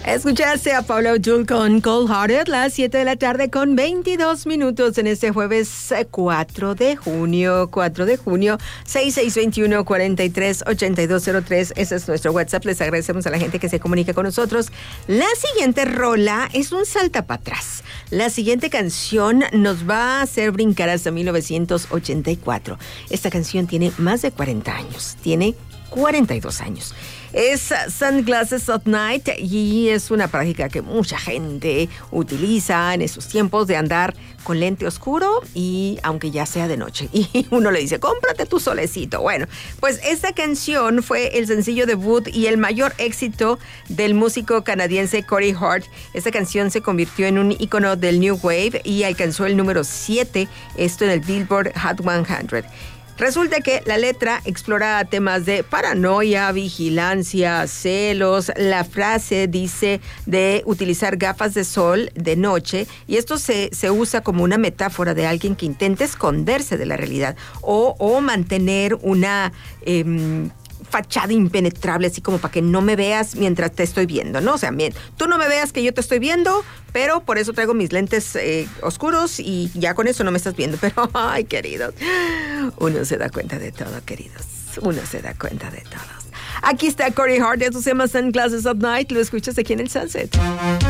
Escuchaste a Paula O'Toole con Cold Hearted, las 7 de la tarde con 22 minutos en este jueves 4 de junio, 6621-438203. Ese es nuestro WhatsApp. Les agradecemos a la gente que se comunica con nosotros. La siguiente rola es un salta para atrás. La siguiente canción nos va a hacer brincar hasta 1984. Esta canción tiene más de 40 años. Tiene 42 años. Es Sunglasses at Night y es una práctica que mucha gente utiliza en esos tiempos de andar con lente oscuro y aunque ya sea de noche. Y uno le dice, cómprate tu solecito. Bueno, pues esta canción fue el sencillo debut y el mayor éxito del músico canadiense Corey Hart. Esta canción se convirtió en un ícono del New Wave y alcanzó el número 7, esto en el Billboard Hot 100. Resulta que la letra explora temas de paranoia, vigilancia, celos. La frase dice de utilizar gafas de sol de noche y esto se usa como una metáfora de alguien que intenta esconderse de la realidad o mantener una fachada impenetrable, así como para que no me veas mientras te estoy viendo, ¿no? O sea, tú no me veas que yo te estoy viendo, pero por eso traigo mis lentes oscuros y ya con eso no me estás viendo. Pero, ay, queridos, uno se da cuenta de todo, queridos. Uno se da cuenta de todos. Aquí está Corey Hart, esto se llama Sunglasses at Night. Lo escuchas aquí en el Sunset.